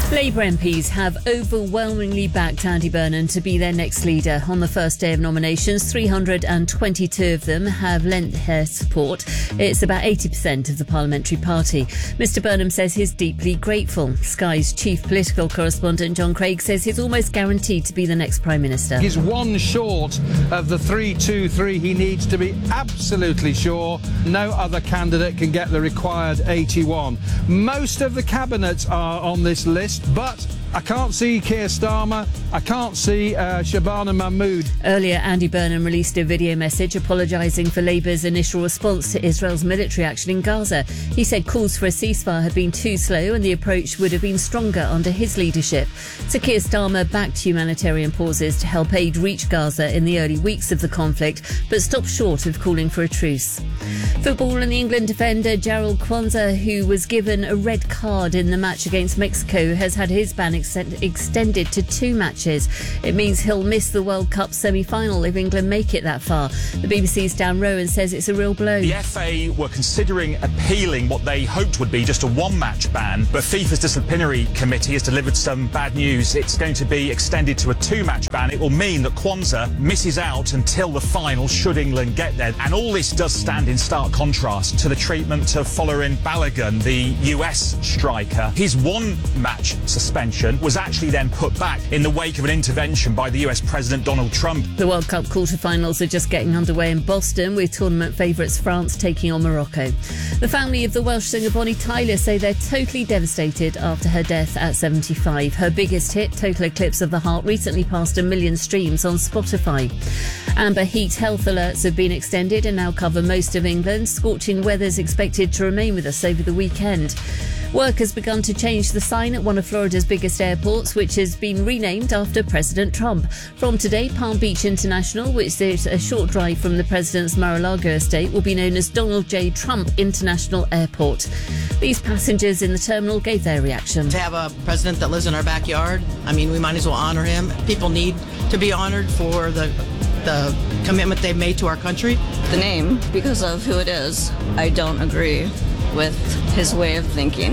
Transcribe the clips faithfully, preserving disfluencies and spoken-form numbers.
Labour M Ps have overwhelmingly backed Andy Burnham to be their next leader. On the first day of nominations, three hundred twenty-two of them have lent their support. It's about eighty percent of the parliamentary party. Mister Burnham says he's deeply grateful. Sky's chief political correspondent John Craig says he's almost guaranteed to be the next Prime Minister. He's one short of the three two three he needs to be absolutely sure. No other candidate can get the required eighty-one. Most of the cabinets are on this list, but I can't see Keir Starmer, I can't see uh, Shabana Mahmood. Earlier, Andy Burnham released a video message apologising for Labour's initial response to Israel's military action in Gaza. He said calls for a ceasefire had been too slow and the approach would have been stronger under his leadership. So Keir Starmer backed humanitarian pauses to help aid reach Gaza in the early weeks of the conflict, but stopped short of calling for a truce. Football and the England defender Jarrell Kwanzaa, who was given a red card in the match against Mexico, has had his ban ex- extended to two matches. It means he'll miss the World Cup semi-final if England make it that far. The B B C's Dan Rowan says it's a real blow. The F A were considering appealing what they hoped would be just a one-match ban, but FIFA's disciplinary committee has delivered some bad news. It's going to be extended to a two-match ban. It will mean that Kwanzaa misses out until the final should England get there. And all this does stand in stark contrast to the treatment of Folarin Balogun, the U S striker. His one-match suspension was actually then put back in the wake of an intervention by the U S President Donald Trump. The World Cup quarter-finals are just getting underway in Boston, with tournament favourites France taking on Morocco. The family of the Welsh singer Bonnie Tyler say they're totally devastated after her death at seventy-five. Her biggest hit, Total Eclipse of the Heart, recently passed a million streams on Spotify. Amber heat health alerts have been extended and now cover most of England. Scorching weather's expected to remain with us over the weekend. Work has begun to change the sign at one of Florida's biggest airports, which has been renamed after President Trump. From today, Palm Beach International, which is a short drive from the president's Mar-a-Lago estate, will be known as Donald J. Trump International Airport. These passengers in the terminal gave their reaction. To have a president that lives in our backyard, I mean, we might as well honor him. People need to be honored for the the commitment they've made to our country. The name, because of who it is, I don't agree with his way of thinking.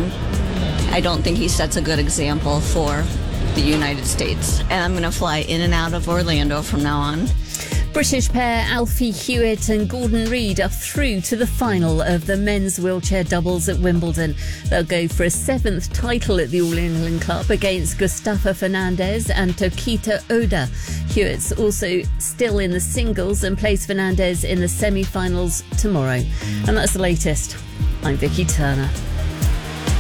I don't think he sets a good example for the United States. And I'm going to fly in and out of Orlando from now on. British pair Alfie Hewitt and Gordon Reid are through to the final of the men's wheelchair doubles at Wimbledon. They'll go for a seventh title at the All England Club against Mustafa Fernandez and Tokita Oda. Hewitt's also still in the singles and plays Fernandez in the semi-finals tomorrow. And that's the latest. I'm Vicky Turner.